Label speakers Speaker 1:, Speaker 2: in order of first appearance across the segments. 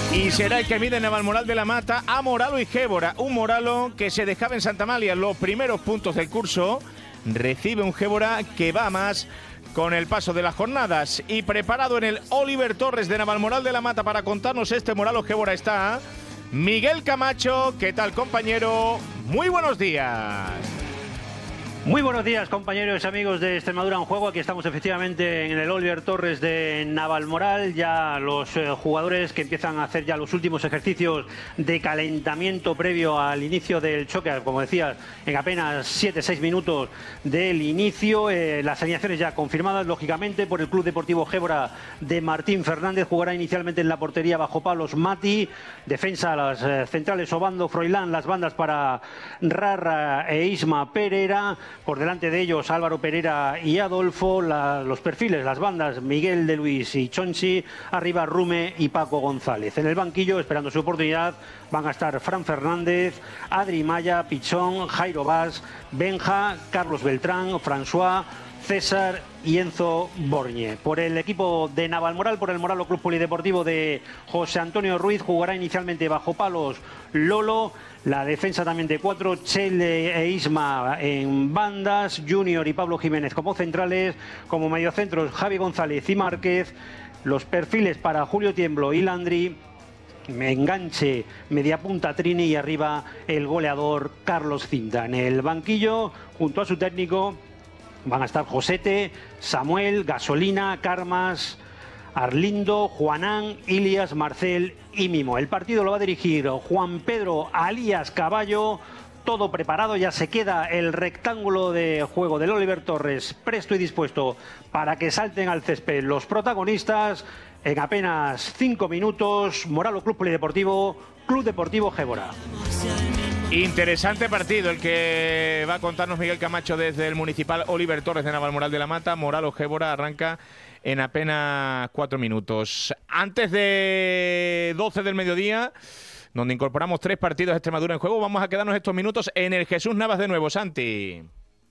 Speaker 1: Y será el que mide Navalmoral de la Mata a Moralo y Gébora. Un Moralo que se dejaba en Santa Amalia los primeros puntos del curso. Recibe un Gébora que va más con el paso de las jornadas. Y preparado en el Oliver Torres de Navalmoral de la Mata para contarnos este Moralo Gébora está Miguel Camacho. ¿Qué tal, compañero? Muy buenos días.
Speaker 2: Muy buenos días, compañeros y amigos de Extremadura en Juego. Aquí estamos efectivamente en el Oliver Torres de Navalmoral. Ya los jugadores que empiezan a hacer ya los últimos ejercicios de calentamiento previo al inicio del choque. Como decía, en apenas 7-6 minutos del inicio. Las alineaciones ya confirmadas, lógicamente, por el Club Deportivo Gébora de Martín Fernández. Jugará inicialmente en la portería bajo palos Mati. Defensa las centrales Obando, Froilán. Las bandas para Rarra e Isma Pereira. Por delante de ellos Álvaro Pereira y Adolfo. Los perfiles, las bandas Miguel de Luis y Chonchi. Arriba Rume y Paco González. En el banquillo, esperando su oportunidad, van a estar Fran Fernández, Adri Maya, Pichón, Jairo Vaz, Benja, Carlos Beltrán, François, César y Enzo Borñe. Por el equipo de Navalmoral, por el Moralo Club Polideportivo de José Antonio Ruiz, jugará inicialmente bajo palos Lolo. La defensa también de 4, Chele e Isma en bandas, Junior y Pablo Jiménez como centrales, como mediocentros Javi González y Márquez. Los perfiles para Julio Tiemblo y Landry. Enganche, media punta Trini y arriba el goleador Carlos Cinta. En el banquillo, junto a su técnico, van a estar Josete, Samuel, Gasolina, Carmas, Arlindo, Juanán, Ilias, Marcel y Mimo. El partido lo va a dirigir Juan Pedro Alías Caballo. Todo preparado, ya se queda el rectángulo de juego del Oliver Torres presto y dispuesto para que salten al césped los protagonistas. En apenas 5 minutos, Moralo Club Polideportivo, Club Deportivo Gébora.
Speaker 1: Interesante partido el que va a contarnos Miguel Camacho desde el municipal Oliver Torres de Navalmoral de la Mata. Moralo Gébora arranca en apenas 4 minutos. Antes de 12 del mediodía, donde incorporamos 3 partidos de Extremadura en juego, vamos a quedarnos estos minutos en el Jesús Navas de nuevo. Santi.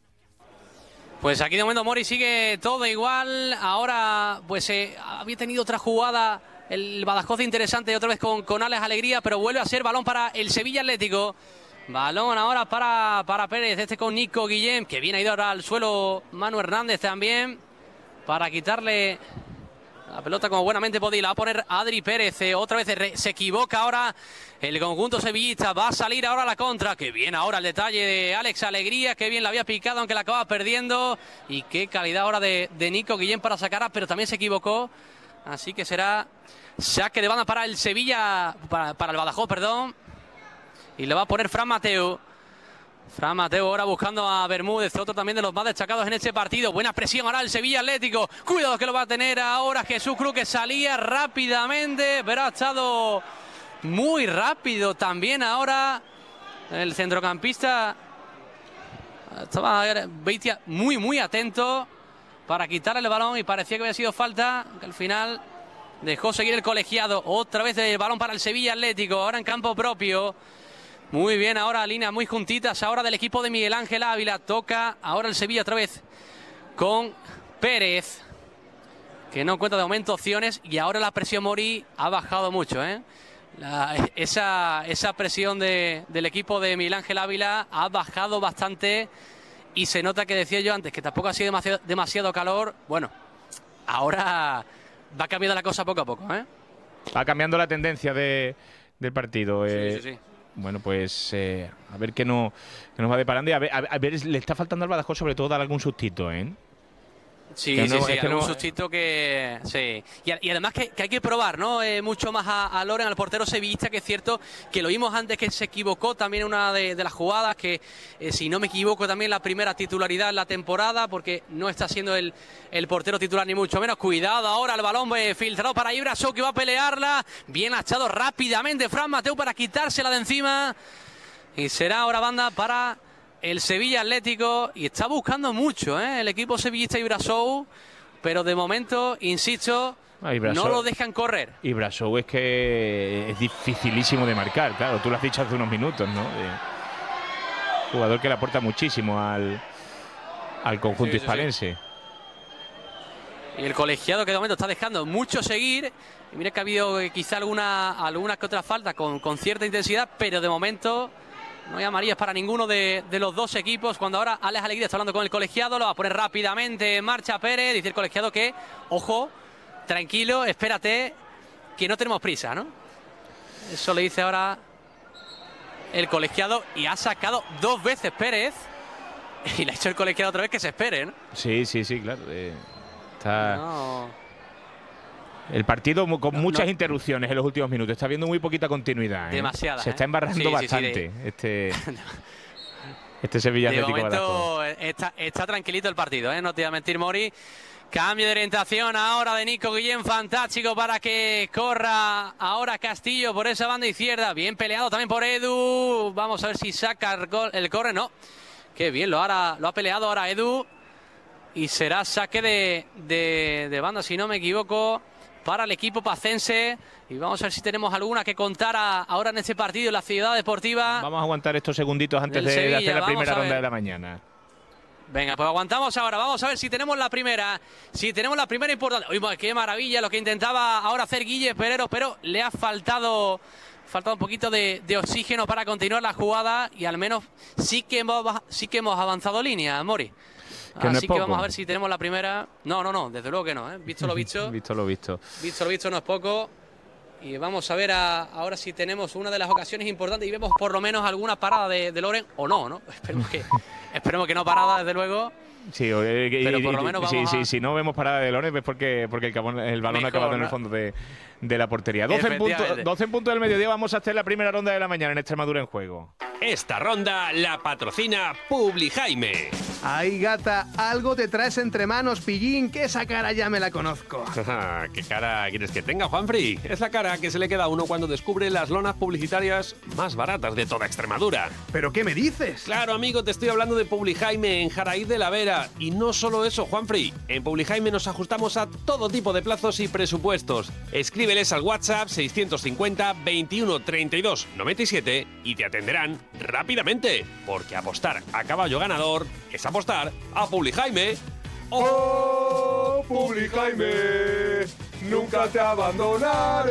Speaker 3: Pues aquí de momento Mori sigue todo igual. Ahora pues había tenido otra jugada el Badajoz interesante otra vez con Alex Alegría, pero vuelve a ser balón para el Sevilla Atlético. Balón ahora para Pérez, con Nico Guillem, que viene ido ahora al suelo Manu Hernández también, para quitarle la pelota como buenamente podía. La va a poner Adri Pérez, otra vez se equivoca ahora el conjunto sevillista. Va a salir ahora la contra, que bien ahora el detalle de Alex Alegría, que bien la había picado aunque la acaba perdiendo. Y qué calidad ahora de Nico Guillem para sacarla, pero también se equivocó. Así que será saque de banda para el Sevilla, para el Badajoz, perdón. Y le va a poner Fran Mateo. Fran Mateo ahora buscando a Bermúdez, otro también de los más destacados en este partido. Buena presión ahora el Sevilla Atlético. Cuidado que lo va a tener ahora Jesús Cruz, que salía rápidamente, pero ha estado muy rápido también ahora el centrocampista. Estaba Beitia muy atento para quitarle el balón y parecía que había sido falta, que al final dejó seguir el colegiado. Otra vez el balón para el Sevilla Atlético, ahora en campo propio. Muy bien, ahora líneas muy juntitas ahora del equipo de Miguel Ángel Ávila. Toca ahora el Sevilla otra vez con Pérez, que no cuenta de momento opciones. Y ahora la presión Mori ha bajado mucho, esa presión del equipo de Miguel Ángel Ávila ha bajado bastante. Y se nota, que decía yo antes, que tampoco ha sido demasiado calor. Bueno, ahora va cambiando la cosa poco a poco,
Speaker 1: Va cambiando la tendencia del partido.
Speaker 3: Sí.
Speaker 1: Bueno, pues a ver qué nos va deparando. Y a ver, le está faltando al Badajoz sobre todo dar algún sustito,
Speaker 3: Sí, algún sustito que... Sí. Y además que hay que probar, ¿no? Mucho más a Loren, al portero sevillista, que es cierto que lo vimos antes, que se equivocó también en una de las jugadas, que si no me equivoco también la primera titularidad en la temporada, porque no está siendo el portero titular ni mucho menos. Cuidado ahora, el balón filtrado para Ibrasou, que va a pelearla. Bien achado rápidamente Fran Mateu para quitársela de encima. Y será ahora banda para el Sevilla Atlético, y está buscando mucho el equipo sevillista Ibrasou, pero de momento, insisto, no lo dejan correr.
Speaker 1: Ibrasou es que es dificilísimo de marcar, claro, tú lo has dicho hace unos minutos, ¿no? Jugador que le aporta muchísimo al conjunto hispalense.
Speaker 3: Y el colegiado que de momento está dejando mucho seguir. Y mira que ha habido quizá alguna que otra falta con cierta intensidad, pero de momento no hay amarillas para ninguno de los dos equipos. Cuando ahora Alex Alegría está hablando con el colegiado, lo va a poner rápidamente en marcha Pérez. Dice el colegiado que, ojo, tranquilo, espérate, que no tenemos prisa, ¿no? Eso le dice ahora el colegiado y ha sacado 2 veces Pérez. Y le ha hecho el colegiado otra vez que se espere, ¿no?
Speaker 1: Sí, claro. El partido con muchas interrupciones en los últimos minutos. Está viendo muy poquita continuidad.
Speaker 3: Demasiada.
Speaker 1: Se está embarrando bastante este Sevilla Atlético Badajoz.
Speaker 3: Está tranquilito el partido, no te voy a mentir, Mori. Cambio de orientación ahora de Nico Guillén, fantástico para que corra ahora Castillo por esa banda izquierda. Bien peleado también por Edu. Vamos a ver si saca el córner. No, qué bien, lo ha peleado ahora Edu. Y será saque de banda, si no me equivoco, para el equipo pacense. Y vamos a ver si tenemos alguna que contar ahora en este partido en la Ciudad Deportiva.
Speaker 1: Vamos a aguantar estos segunditos antes de hacer la primera ronda de la mañana.
Speaker 3: Venga, pues aguantamos ahora. Vamos a ver si tenemos la primera. Si tenemos la primera importante. Uy, qué maravilla lo que intentaba ahora hacer Guille Pereiro, pero le ha faltado un poquito de oxígeno para continuar la jugada. Y al menos sí que hemos avanzado línea, Mori. Así que vamos a ver si tenemos la primera. No, desde luego que no, Visto lo visto.
Speaker 1: Visto lo visto.
Speaker 3: Visto lo visto no es poco. Y vamos a ver ahora si tenemos una de las ocasiones importantes y vemos por lo menos alguna parada de Loren o no. Esperemos que no parada, desde luego.
Speaker 1: Sí, pero por lo menos si no vemos parada de Loren es porque el balón ha acabado en el fondo de la portería. 12 en punto del mediodía. Vamos a hacer la primera ronda de la mañana en Extremadura en Juego.
Speaker 4: Esta ronda la patrocina Publijaime.
Speaker 5: Ay, gata, algo te traes entre manos, pillín, que esa cara ya me la conozco.
Speaker 4: ¿Qué cara quieres que tenga, Juanfri? Es la cara que se le queda a uno cuando descubre las lonas publicitarias más baratas de toda Extremadura.
Speaker 5: ¿Pero qué me dices?
Speaker 4: Claro, amigo, te estoy hablando de Publijaime en Jaraíz de la Vera. Y no solo eso, Juanfri. En Publijaime nos ajustamos a todo tipo de plazos y presupuestos. Escríbeles al WhatsApp 650 21 32 97 y te atenderán rápidamente. Porque apostar a caballo ganador es apostar a Publijaime.
Speaker 6: ¡Oh, Publijaime! ¡Nunca te abandonaré!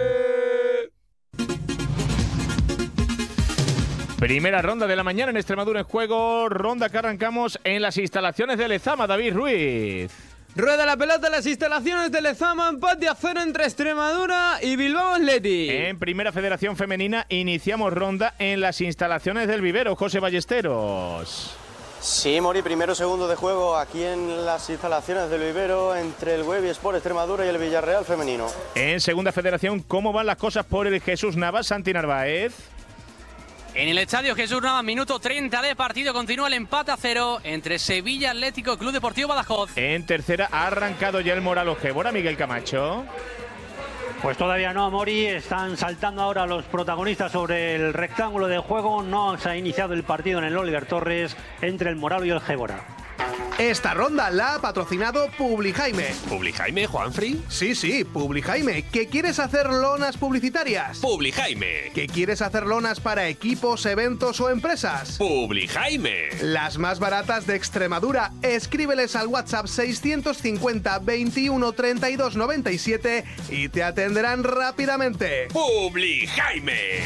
Speaker 1: Primera ronda de la mañana en Extremadura en Juego. Ronda que arrancamos en las instalaciones de Lezama. David Ruiz.
Speaker 7: Rueda la pelota en las instalaciones de Lezama, empate a 0 entre Extremadura y Bilbao Athletic.
Speaker 1: En Primera Federación Femenina iniciamos ronda en las instalaciones del Vivero. José Ballesteros.
Speaker 8: Sí, Mori, primero segundo de juego aquí en las instalaciones del Vivero entre el Wavy Sport Extremadura y el Villarreal femenino.
Speaker 1: En Segunda Federación, ¿cómo van las cosas por el Jesús Navas, Santi Narváez?
Speaker 3: En el estadio Jesús Navas, minuto 30 de partido, continúa el empate a 0 entre Sevilla Atlético y Club Deportivo Badajoz.
Speaker 1: En tercera ha arrancado ya el Moral Gévora, Miguel Camacho.
Speaker 2: Pues todavía no, Mori, están saltando ahora los protagonistas sobre el rectángulo de juego. No se ha iniciado el partido en el Oliver Torres entre el Moral y el Gévora.
Speaker 5: Esta ronda la ha patrocinado Publijaime.
Speaker 4: ¿Publijaime, Juanfri?
Speaker 5: Sí, Publijaime. ¿Que quieres hacer lonas publicitarias?
Speaker 4: Publijaime.
Speaker 5: ¿Que quieres hacer lonas para equipos, eventos o empresas?
Speaker 4: Publijaime.
Speaker 5: Las más baratas de Extremadura. Escríbeles al WhatsApp 650 21 32 97 y te atenderán rápidamente.
Speaker 4: Publijaime.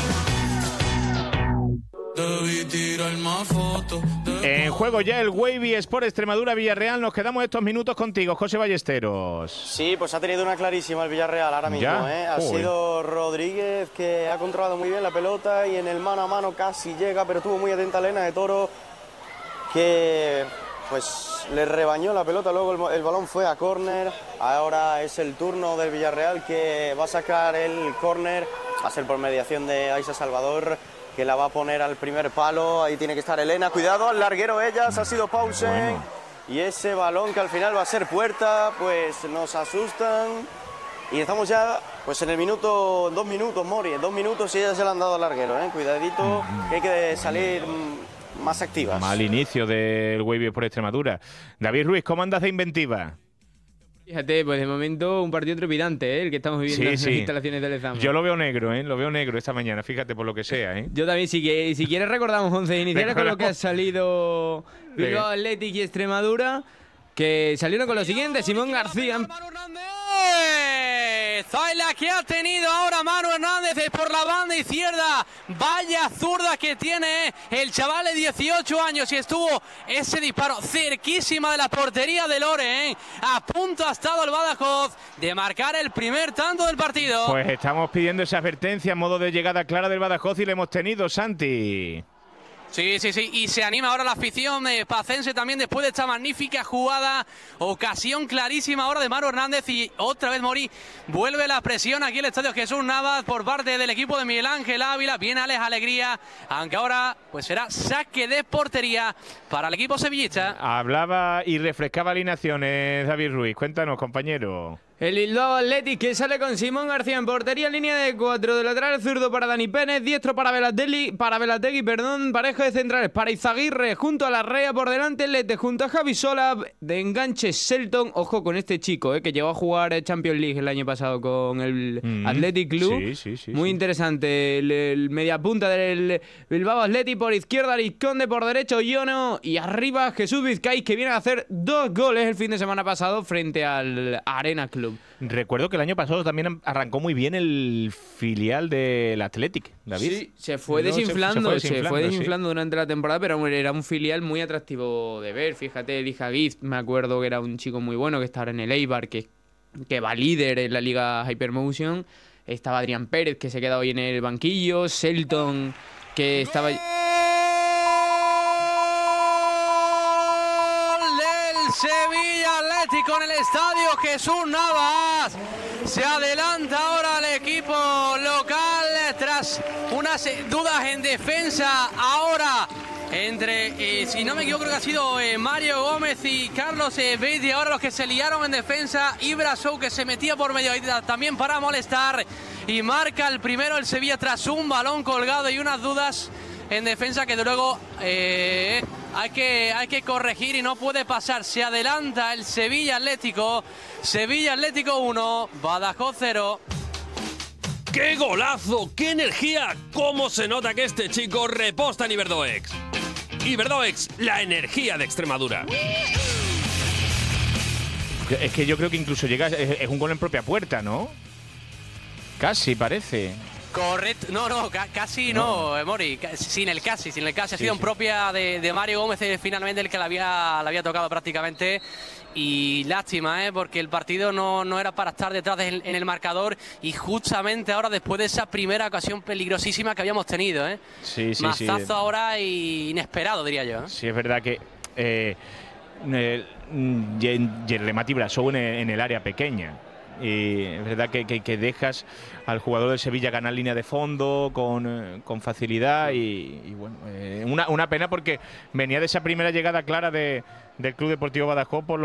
Speaker 1: En juego ya el Wavy Sport Extremadura Villarreal. Nos quedamos estos minutos contigo, José Ballesteros.
Speaker 8: Sí, pues ha tenido una clarísima el Villarreal ahora mismo. Ha sido Rodríguez que ha controlado muy bien la pelota y en el mano a mano casi llega, pero tuvo muy atenta Elena de Toro que pues le rebañó la pelota. Luego el balón fue a córner. Ahora es el turno del Villarreal que va a sacar el córner. Va a ser por mediación de Aisa Salvador, que la va a poner al primer palo. Ahí tiene que estar Elena, cuidado, al larguero ellas, ha sido Paulsen. Bueno. Y ese balón que al final va a ser puerta, pues nos asustan. Y estamos ya pues en el minuto, 2 minutos, Mori, en 2 minutos y ellas se la han dado al larguero, cuidadito, que hay que salir más activas.
Speaker 1: Mal inicio del Wavy por Extremadura. David Ruiz, ¿cómo andas de inventiva?
Speaker 7: Fíjate, pues de momento un partido trepidante, el que estamos viviendo en las instalaciones de Lezama.
Speaker 1: Yo lo veo negro, lo veo negro esta mañana, fíjate, por lo que sea.
Speaker 7: Yo también, si quieres recordamos 11 iniciales con lo que ha salido Bilbao Athletic y Extremadura, que salieron con lo siguiente. Simón García.
Speaker 3: La que ha tenido ahora Manu Hernández por la banda izquierda. Vaya zurda que tiene el chaval de 18 años y estuvo ese disparo cerquísima de la portería de Loren. A punto ha estado el Badajoz de marcar el primer tanto del partido.
Speaker 1: Pues estamos pidiendo esa advertencia, modo de llegada clara del Badajoz y le hemos tenido, Santi.
Speaker 3: Sí, y se anima ahora la afición pacense también después de esta magnífica jugada. Ocasión clarísima ahora de Manu Hernández y otra vez Mori vuelve la presión aquí en el Estadio Jesús Navas por parte del equipo de Miguel Ángel Ávila. Viene Alex Alegría, aunque ahora pues será saque de portería para el equipo sevillista.
Speaker 1: Hablaba y refrescaba alineaciones David Ruiz. Cuéntanos, compañero.
Speaker 7: El Bilbao Athletic que sale con Simón García en portería, línea de 4 de lateral zurdo para Dani Pérez, diestro para Belategui, pareja de centrales para Izaguirre junto a Larrea por delante, Lete junto a Javi Sola, de enganche Shelton, ojo con este chico que llegó a jugar Champions League el año pasado con el Athletic Club, muy interesante, el mediapunta del Bilbao Athletic por izquierda, Arizconde por derecho, Iono y arriba Jesús Vizcay que viene a hacer 2 goles el fin de semana pasado frente al Arena Club.
Speaker 1: Recuerdo que el año pasado también arrancó muy bien el filial del Athletic, David.
Speaker 7: Sí, se fue desinflando durante la temporada, pero era un filial muy atractivo de ver. Fíjate, Elija Guiz, me acuerdo que era un chico muy bueno, que estaba en el Eibar, que va líder en la Liga Hypermotion. Estaba Adrián Pérez, que se queda hoy en el banquillo. Shelton, que estaba...
Speaker 3: Sevilla Atlético en el Estadio Jesús Navas. Se adelanta ahora el equipo local tras unas dudas en defensa. Ahora entre, si no me equivoco, creo que ha sido Mario Gómez y Carlos Beiti. Ahora los que se liaron en defensa. Ibrasou que se metía por medio también para molestar. Y marca el primero el Sevilla tras un balón colgado y unas dudas en defensa que luego hay que corregir y no puede pasar. Se adelanta el Sevilla Atlético. Sevilla Atlético 1, Badajoz 0.
Speaker 4: ¡Qué golazo! ¡Qué energía! ¿Cómo se nota que este chico reposta en Iberdoex? Iberdoex, la energía de Extremadura.
Speaker 1: Es que yo creo que incluso llega, es un gol en propia puerta, ¿no? Casi parece.
Speaker 3: Correcto, casi no, Mori, sin el casi, ha sido en propia de Mario Gómez, finalmente el que la había tocado prácticamente. Y lástima, porque el partido no era para estar detrás en el marcador y justamente ahora después de esa primera ocasión peligrosísima que habíamos tenido, mazazo ahora y inesperado, diría yo.
Speaker 1: Sí, es verdad que el remate Ibrasou en el área pequeña. Y es verdad que dejas al jugador del Sevilla ganar línea de fondo con facilidad y bueno, una pena porque venía de esa primera llegada clara del Club Deportivo Badajoz por